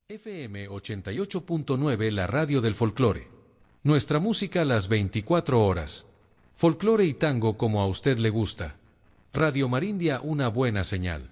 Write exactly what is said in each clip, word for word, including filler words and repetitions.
F M ochenta y ocho punto nueve, la radio del folclore. Nuestra música las veinticuatro horas. Folclore y tango como a usted le gusta. Radio Marindia, una buena señal.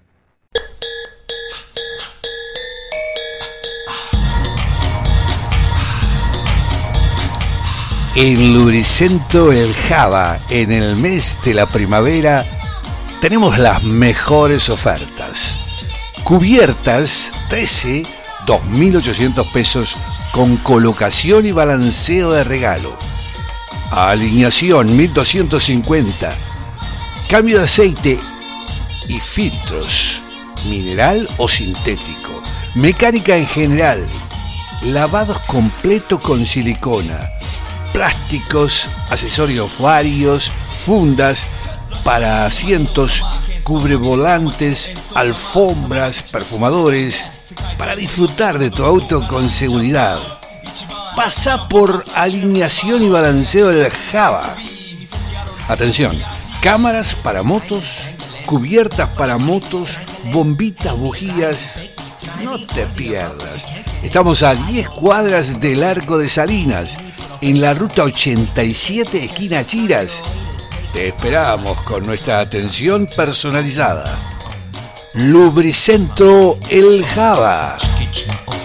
En Lubricentro El Java, en el mes de la primavera, tenemos las mejores ofertas. Cubiertas trece, dos mil ochocientos pesos con colocación y balanceo de regalo. Alineación mil doscientos cincuenta. Cambio de aceite y filtros, mineral o sintético. Mecánica en general. Lavados completo con silicona. Plásticos, accesorios varios, fundas para asientos, cubrevolantes, alfombras, perfumadores, para disfrutar de tu auto con seguridad. Pasa por alineación y balanceo del Java. Atención, cámaras para motos, cubiertas para motos, bombitas, bujías. No te pierdas. Estamos a diez cuadras del Arco de Salinas, en la ruta ochenta y siete, esquina Chiras. Te esperamos con nuestra atención personalizada. Lubricentro El Java.